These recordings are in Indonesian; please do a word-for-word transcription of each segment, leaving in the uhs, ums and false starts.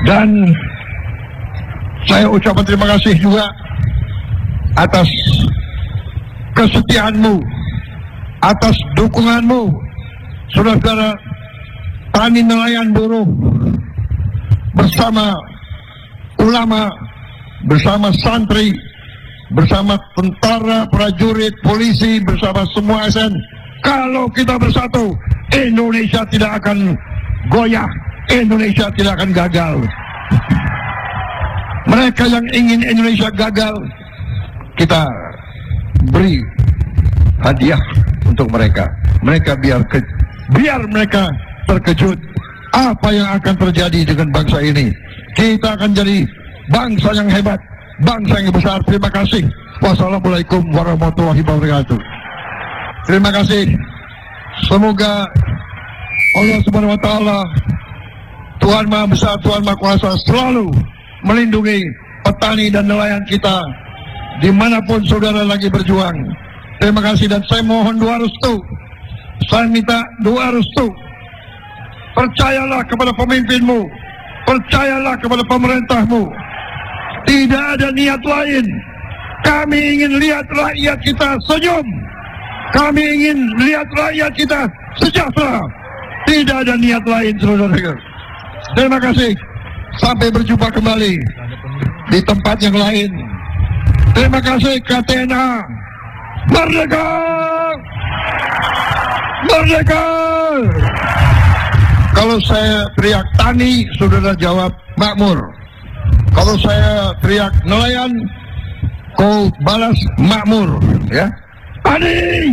Dan saya ucapkan terima kasih juga atas kesetiaanmu, atas dukunganmu, saudara-saudara tani nelayan buruh, bersama ulama, bersama santri, bersama tentara, prajurit, polisi, bersama semua A S N. Kalau kita bersatu, Indonesia tidak akan goyah, Indonesia tidak akan gagal. Mereka yang ingin Indonesia gagal, kita beri hadiah untuk mereka. Mereka biar ke, biar mereka terkejut apa yang akan terjadi dengan bangsa ini. Kita akan jadi bangsa yang hebat, bangsa yang besar. Terima kasih. Wassalamualaikum warahmatullahi wabarakatuh. Terima kasih. Semoga Allah Subhanahu wa Ta'ala, Tuhan Maha Besar, Tuhan Maha Kuasa, selalu melindungi petani dan nelayan kita dimanapun saudara lagi berjuang. Terima kasih, dan saya mohon doa restu. Saya minta doa restu. Percayalah kepada pemimpinmu, percayalah kepada pemerintahmu. Tidak ada niat lain. Kami ingin lihat rakyat kita senyum. Kami ingin lihat rakyat kita sejahtera. Tidak ada niat lain, saudara-saudara. Terima kasih. Sampai berjumpa kembali di tempat yang lain. Terima kasih K T N A. Merdeka! Merdeka! Kalau saya teriak tani, saudara jawab makmur. Kalau saya teriak nelayan, kau balas makmur, ya. Tani!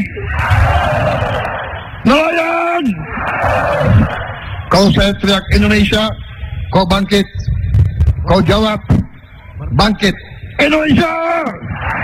Nelayan! Kalau saya teriak Indonesia, kau bangkit. Kau jawab bangkit. Indonesia!